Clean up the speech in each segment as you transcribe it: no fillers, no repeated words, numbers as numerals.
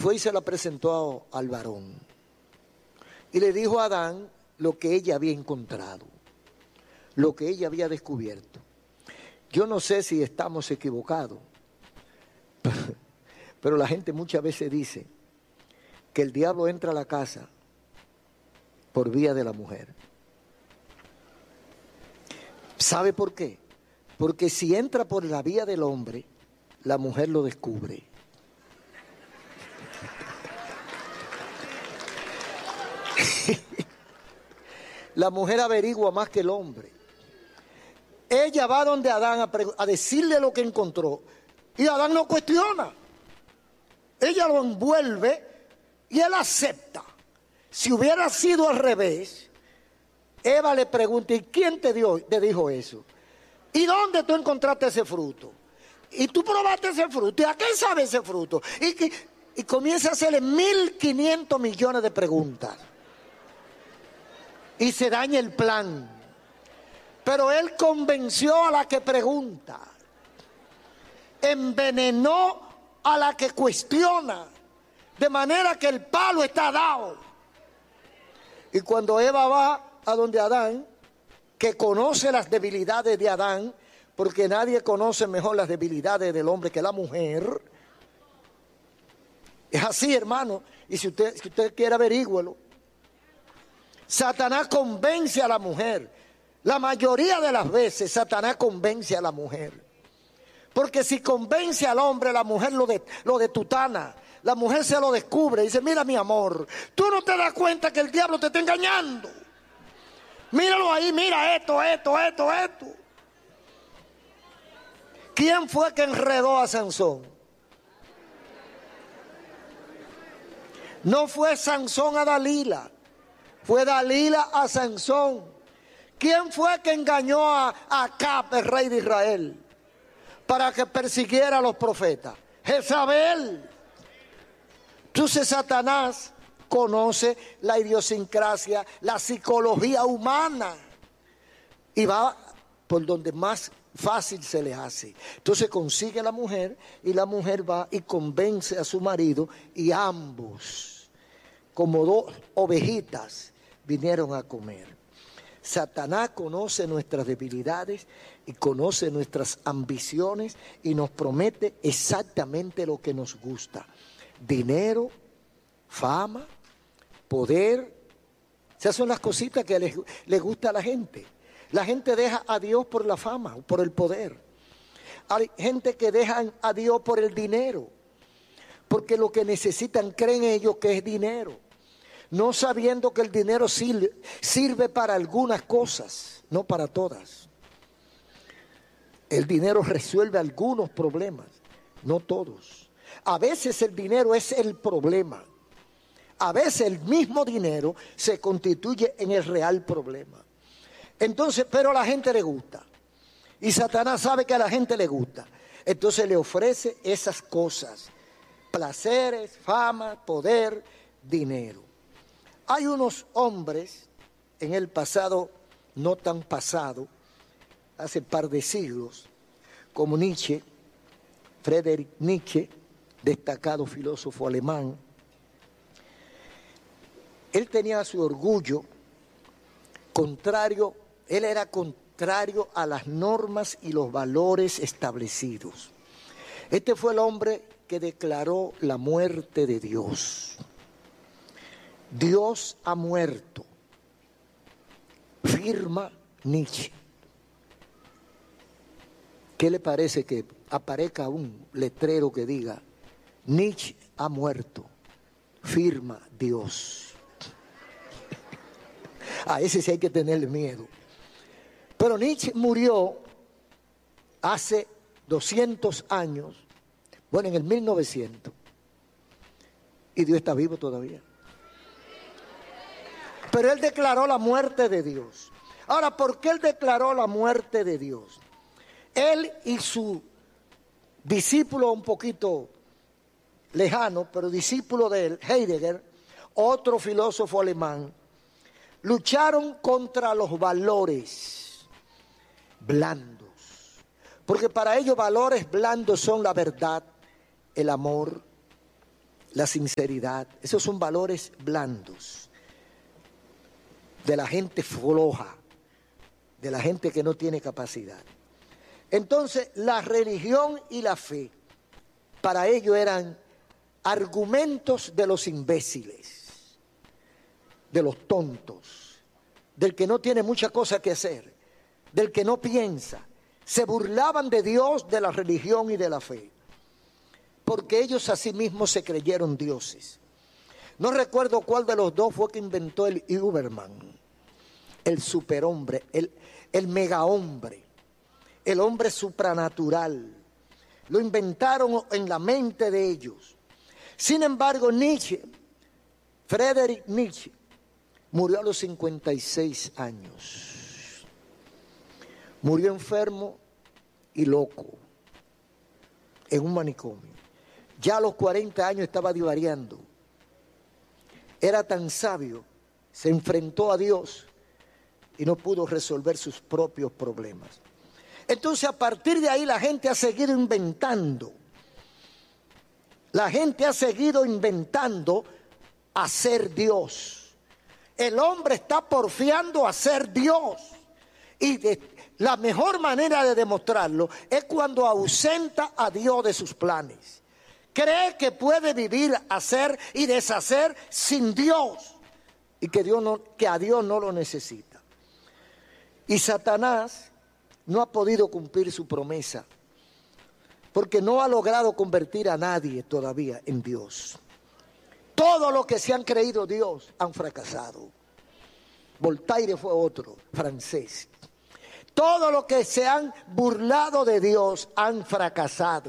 fue y se la presentó al varón. Y le dijo a Adán lo que ella había encontrado, lo que ella había descubierto. Yo no sé si estamos equivocados, pero la gente muchas veces dice que el diablo entra a la casa por vía de la mujer. ¿Sabe por qué? Porque si entra por la vía del hombre, la mujer lo descubre. La mujer averigua más que el hombre. Ella va donde Adán a decirle lo que encontró y Adán no cuestiona. Ella lo envuelve y él acepta. Si hubiera sido al revés, Eva le pregunta: ¿y quién te dijo eso? ¿Y dónde tú encontraste ese fruto? ¿Y tú probaste ese fruto? ¿Y a qué sabe ese fruto? Y comienza a hacerle 1.500 millones de preguntas. Y se daña el plan. Pero él convenció a la que pregunta. Envenenó a la que cuestiona. De manera que el palo está dado. Y cuando Eva va a donde Adán, que conoce las debilidades de Adán, porque nadie conoce mejor las debilidades del hombre que la mujer. Es así, hermano. Y si usted quiere, averígüelo. Satanás convence a la mujer. La mayoría de las veces Satanás convence a la mujer. Porque si convence al hombre, la mujer lo detutana. La mujer se lo descubre y dice: mira, mi amor, tú no te das cuenta que el diablo te está engañando. Míralo ahí, mira esto. ¿Quién fue que enredó a Sansón? No fue Sansón a Dalila, fue Dalila a Sansón. ¿Quién fue que engañó a Acab, el rey de Israel, para que persiguiera a los profetas? Jezabel. Entonces Satanás conoce la idiosincrasia, la psicología humana y va por donde más fácil se le hace. Entonces consigue a la mujer y la mujer va y convence a su marido y ambos, como dos ovejitas, vinieron a comer. Satanás conoce nuestras debilidades y conoce nuestras ambiciones y nos promete exactamente lo que nos gusta: dinero, fama, poder. Esas son las cositas que le gusta a la gente. La gente deja a Dios por la fama, por el poder. Hay gente que deja a Dios por el dinero, porque lo que necesitan, creen ellos que es dinero, no sabiendo que el dinero sirve para algunas cosas, no para todas. El dinero resuelve algunos problemas, no todos. A veces el dinero es el problema. A veces el mismo dinero se constituye en el real problema. Entonces, pero a la gente le gusta. Y Satanás sabe que a la gente le gusta. Entonces le ofrece esas cosas: placeres, fama, poder, dinero. Hay unos hombres en el pasado, no tan pasado, hace par de siglos, como Nietzsche, Friedrich Nietzsche, destacado filósofo alemán. Él tenía su orgullo contrario, él era contrario a las normas y los valores establecidos. Este fue el hombre que declaró la muerte de Dios. Dios ha muerto, firma Nietzsche. ¿Qué le parece que aparezca un letrero que diga: Nietzsche ha muerto, firma Dios? A ese sí hay que tenerle miedo. Pero Nietzsche murió hace 200 años, bueno, en el 1900, y Dios está vivo todavía. Pero él declaró la muerte de Dios. Ahora, ¿por qué él declaró la muerte de Dios? Él y su discípulo un poquito lejano, pero discípulo de él, Heidegger, otro filósofo alemán, lucharon contra los valores blandos. Porque para ellos valores blandos son la verdad, el amor, la sinceridad. Esos son valores blandos de la gente floja, de la gente que no tiene capacidad. Entonces, la religión y la fe para ellos eran argumentos de los imbéciles, de los tontos, del que no tiene mucha cosa que hacer, del que no piensa. Se burlaban de Dios, de la religión y de la fe, porque ellos a sí mismos se creyeron dioses. No recuerdo cuál de los dos fue que inventó el Überman, el superhombre, el megahombre, el hombre supranatural. Lo inventaron en la mente de ellos. Sin embargo, Friedrich Nietzsche, murió a los 56 años. Murió enfermo y loco en un manicomio. Ya a los 40 años estaba divariando. Era tan sabio, se enfrentó a Dios y no pudo resolver sus propios problemas. Entonces, a partir de ahí la gente ha seguido inventando. La gente ha seguido inventando a ser Dios. El hombre está porfiando a ser Dios. Y la mejor manera de demostrarlo es cuando ausenta a Dios de sus planes. Cree que puede vivir, hacer y deshacer sin Dios. Y que a Dios no lo necesita. Y Satanás no ha podido cumplir su promesa, porque no ha logrado convertir a nadie todavía en Dios. Todos los que se han creído Dios han fracasado. Voltaire fue otro, francés. Todos los que se han burlado de Dios han fracasado,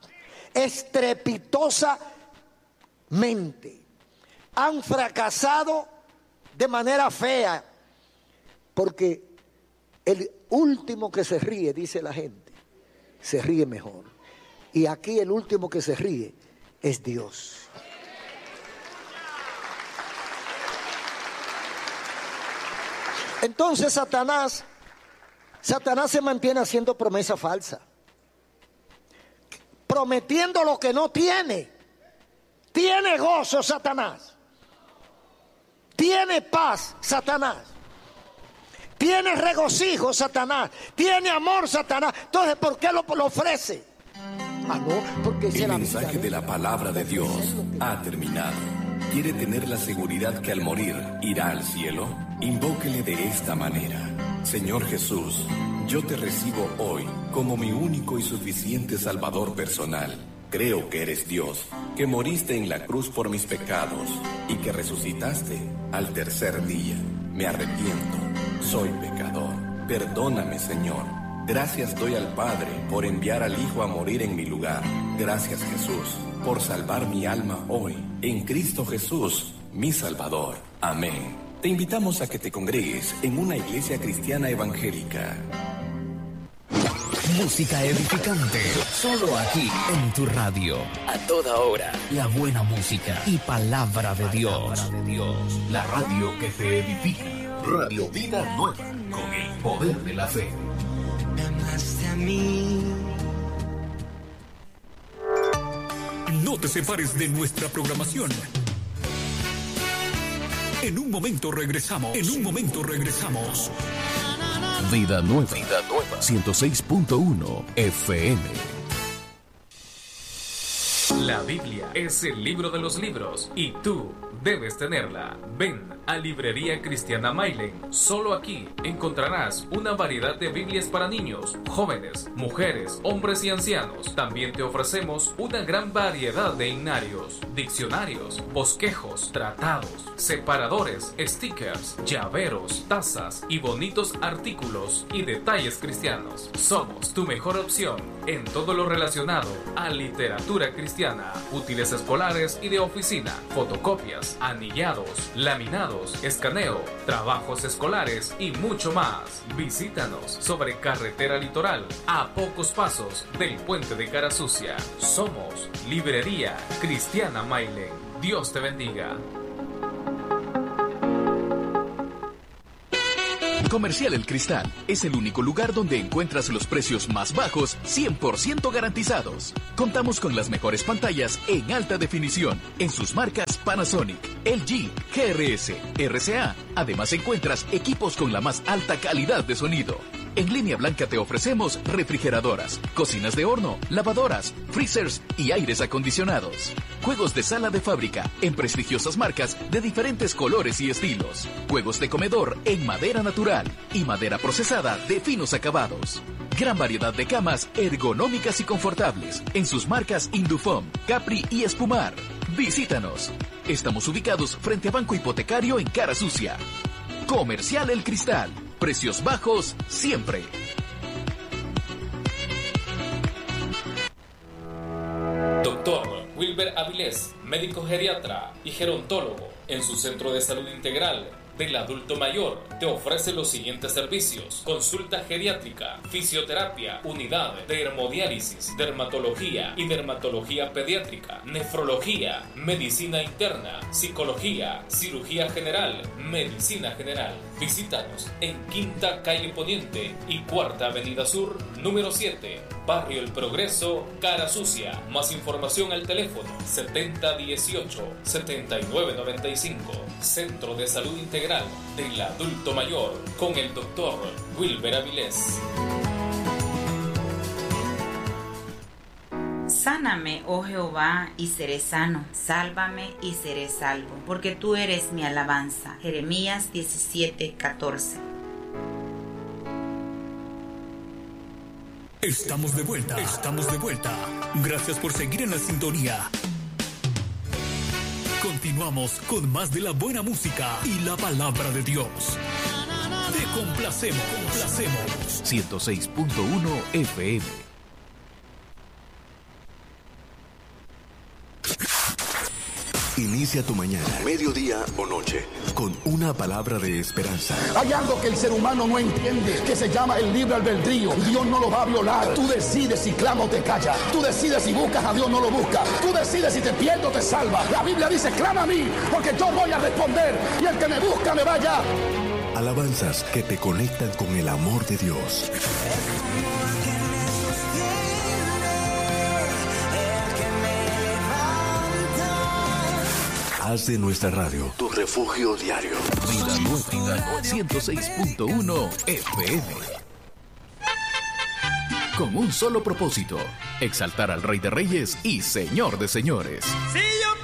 estrepitosamente. Han fracasado de manera fea, porque el último que se ríe, dice la gente, se ríe mejor. Y aquí el último que se ríe es Dios. Entonces Satanás se mantiene haciendo promesa falsa, prometiendo lo que no tiene. Tiene gozo Satanás, tiene paz Satanás, tiene regocijo Satanás, tiene amor Satanás. Entonces, ¿por qué lo ofrece? No, porque el mensaje de la palabra de Dios ha terminado. ¿Quiere tener la seguridad que al morir irá al cielo? Invóquele de esta manera: Señor Jesús, yo te recibo hoy como mi único y suficiente Salvador personal. Creo que eres Dios, que moriste en la cruz por mis pecados y que resucitaste al tercer día. Me arrepiento, soy pecador. Perdóname, Señor. Gracias doy al Padre por enviar al Hijo a morir en mi lugar. Gracias, Jesús, por salvar mi alma hoy, en Cristo Jesús, mi Salvador. Amén. Te invitamos a que te congregues en una iglesia cristiana evangélica. Música edificante, solo aquí en tu radio. A toda hora, la buena música y palabra de Dios. La radio que te edifica. Radio Vida Nueva, con el poder de la fe. Me amaste a mí. No te separes de nuestra programación. En un momento regresamos. Vida Nueva, 106.1 FM. La Biblia es el libro de los libros y tú debes tenerla. Ven a Librería Cristiana Mailen. Solo aquí encontrarás una variedad de Biblias para niños, jóvenes, mujeres, hombres y ancianos. También te ofrecemos una gran variedad de himnarios, diccionarios, bosquejos, tratados, separadores, stickers, llaveros, tazas y bonitos artículos y detalles cristianos. Somos tu mejor opción en todo lo relacionado a literatura cristiana, útiles escolares y de oficina, fotocopias, anillados, laminados, escaneo, trabajos escolares y mucho más. Visítanos sobre Carretera Litoral, a pocos pasos del puente de Cara Sucia. Somos Librería Cristiana Mailen. Dios te bendiga. Comercial El Cristal es el único lugar donde encuentras los precios más bajos 100% garantizados. Contamos con las mejores pantallas en alta definición en sus marcas Panasonic, LG, GRS, RCA. Además encuentras equipos con la más alta calidad de sonido. En Línea Blanca te ofrecemos refrigeradoras, cocinas de horno, lavadoras, freezers y aires acondicionados. Juegos de sala de fábrica en prestigiosas marcas de diferentes colores y estilos. Juegos de comedor en madera natural y madera procesada de finos acabados. Gran variedad de camas ergonómicas y confortables en sus marcas Indufom, Capri y Espumar. Visítanos. Estamos ubicados frente a Banco Hipotecario en Cara Sucia. Comercial El Cristal. Precios bajos siempre. Doctor Wilber Avilés, médico geriatra y gerontólogo, en su centro de salud integral del adulto mayor, te ofrece los siguientes servicios: consulta geriátrica, fisioterapia, unidad de hemodiálisis, dermatología y dermatología pediátrica, nefrología, medicina interna, psicología, cirugía general, medicina general. Visítanos en Quinta Calle Poniente y Cuarta Avenida Sur, número 7, Barrio El Progreso, Cara Sucia. Más información al teléfono 7018-7995. Centro de Salud Integral del Adulto Mayor con el doctor Wilber Avilés. Sáname, oh Jehová, y seré sano. Sálvame y seré salvo, porque tú eres mi alabanza. Jeremías 17:14. Estamos de vuelta. Gracias por seguir en la sintonía. Continuamos con más de la buena música y la palabra de Dios. Te complacemos. 106.1 FM. Inicia tu mañana, mediodía o noche con una palabra de esperanza. Hay algo que el ser humano no entiende, que se llama el libre albedrío. Dios no lo va a violar. Tú decides si clama o te calla. Tú decides si buscas a Dios o no lo buscas. Tú decides si te pierdes o te salvas. La Biblia dice: clama a mí, porque yo voy a responder, y el que me busca me vaya. Alabanzas que te conectan con el amor de Dios. Haz de nuestra radio tu refugio diario. Vida Nueva 106.1 FM. Con un solo propósito: exaltar al Rey de Reyes y Señor de Señores. ¡Sí!